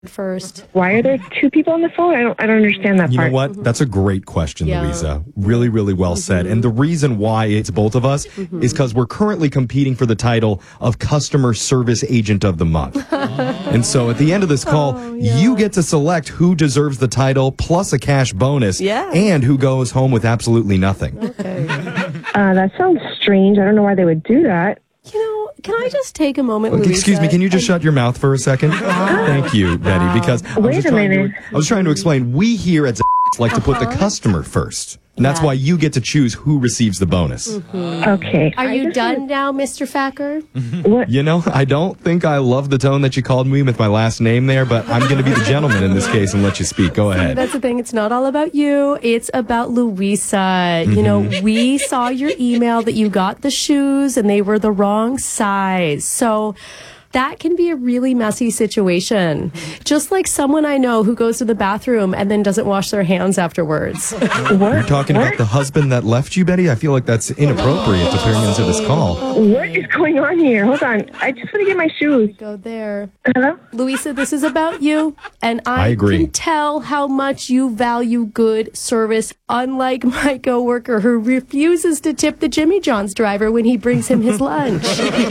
first. Why are there two people on the phone? I don't understand that part. You know what? That's a great question, Louisa. Really, really well said. And the reason why it's both of us is because we're currently competing for the title of Customer Service Agent of the Month. And so at the end of this call, you get to select who deserves the title plus a cash bonus and who goes home with absolutely nothing. Okay. That sounds strange. I don't know why they would do that. You know, can I just take a moment, Louisa? Excuse me, can you just shut your mouth for a second? Thank you, Betty, because I was trying to explain, we here at like to put the customer first. And that's why you get to choose who receives the bonus. Okay. Are you done now, Mr. Facker? What? You know, I don't think I love the tone that you called me with my last name there, but I'm going to be the gentleman in this case and let you speak. Go ahead. That's the thing. It's not all about you. It's about Louisa. You know, we saw your email that you got the shoes and they were the wrong size. So that can be a really messy situation. Just like someone I know who goes to the bathroom and then doesn't wash their hands afterwards. You're talking about the husband that left you, Betty? I feel like that's inappropriate to bring into this call. What is going on here? Hold on. I just want to get my shoes. Go there. Hello? Louisa, this is about you. And I agree. can tell how much you value good service, unlike my coworker who refuses to tip the Jimmy John's driver when he brings him his lunch.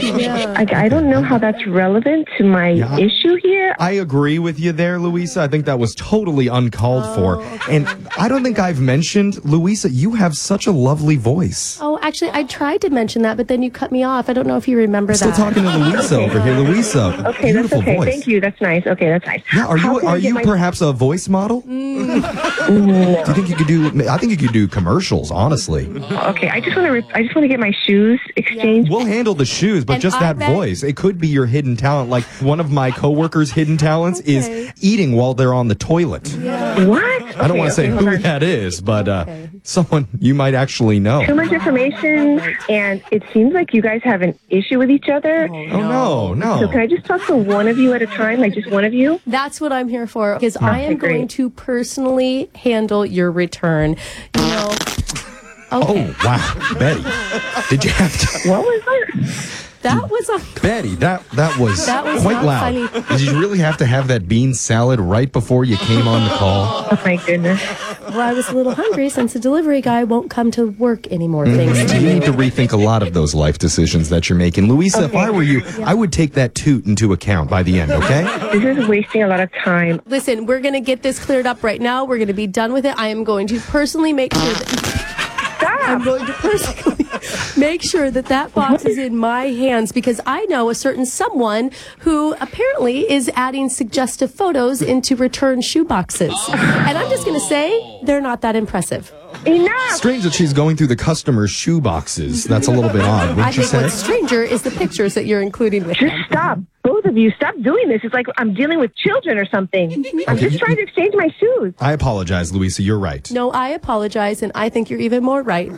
I don't know how that's relevant to my issue here. I agree with you there, Louisa. I think that was totally uncalled for. Okay. And I don't think I've mentioned, Louisa, you have such a lovely voice. Oh, actually, I tried to mention that, but then you cut me off. I don't know if you remember that. Still talking to Louisa over here. Louisa, okay, beautiful that's okay. voice. Thank you. That's nice. Okay, that's nice. Yeah, are you perhaps a voice model? Do you think you could do? I think you could do commercials. Honestly. Okay, I just want to get my shoes exchanged. We'll handle the shoes, but just that voice. It could be your hidden talent. Like one of my coworkers' hidden talents is eating while they're on the toilet. What? I don't want to say who that is, but someone you might actually know. Too much information, and it seems like you guys have an issue with each other. Oh, no. So can I just talk to one of you at a time, like just one of you? That's what I'm here for, because I am going to personally handle your return. You know. Okay. Oh, wow. Betty, did you have to... What was that? That was Betty, that was quite loud. Funny. Did you really have to have that bean salad right before you came on the call? Oh, my goodness. Well, I was a little hungry since the delivery guy won't come to work anymore. Thanks to You you. need to rethink a lot of those life decisions that you're making. Louisa, if I were you, I would take that toot into account by the end, okay? This is wasting a lot of time. Listen, we're going to get this cleared up right now. We're going to be done with it. I am going to personally make sure that... I'm going to personally make sure that box is in my hands, because I know a certain someone who apparently is adding suggestive photos into return shoe boxes. And I'm just going to say they're not that impressive. Enough! Strange that she's going through the customer's shoe boxes. That's a little bit odd, wouldn't you say? I think what's stranger is the pictures that you're including with Just them. stop. Both of you, stop doing this. It's like I'm dealing with children or something. I'm just trying to exchange my shoes. I apologize, Louisa. You're right. No, I apologize, and I think you're even more right.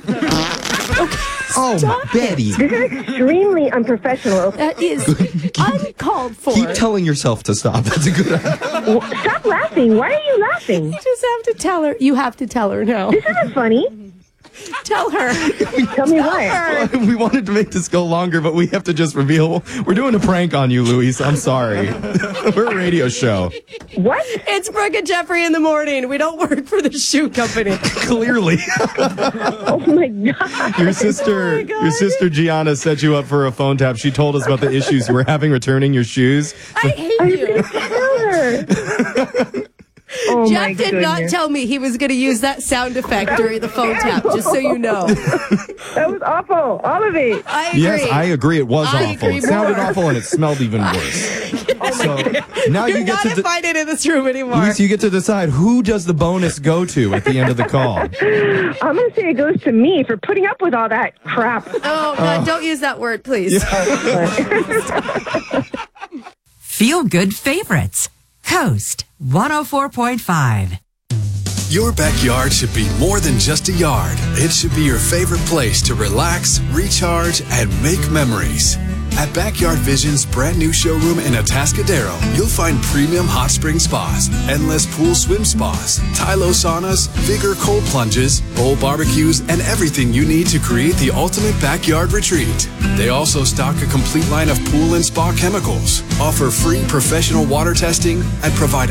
Betty. This is extremely unprofessional. That is uncalled for. Keep telling yourself to stop. That's a good idea. Stop laughing. Why are you laughing? You just have to tell her. You have to tell her now. This isn't funny. Tell her. Tell me what. We wanted to make this go longer, but we have to just reveal we're doing a prank on you, Louise. I'm sorry. We're a radio show. What? It's Brooke and Jeffrey in the morning. We don't work for the shoe company. Clearly. Oh my God. Your sister Gianna set you up for a phone tap. She told us about the issues you were having returning your shoes. I hate you. Tell her. Oh Jeff did not tell me he was going to use that sound effect during the phone tap, just so you know. That was awful. All of it. I agree. Yes, I agree. It was I awful. agree It sounded more. awful and it smelled even worse. So now You're you get not to invited in this room anymore. Louise, you get to decide who does the bonus go to at the end of the call. I'm going to say it goes to me for putting up with all that crap. Oh, God, don't use that word, please. Feel good favorites. Coast 104.5. Your backyard should be more than just a yard. It should be your favorite place to relax, recharge, and make memories. At Backyard Vision's brand new showroom in Atascadero, you'll find premium hot spring spas, endless pool swim spas, Tylo saunas, Vigor cold plunges, bowl barbecues, and everything you need to create the ultimate backyard retreat. They also stock a complete line of pool and spa chemicals, offer free professional water testing, and provide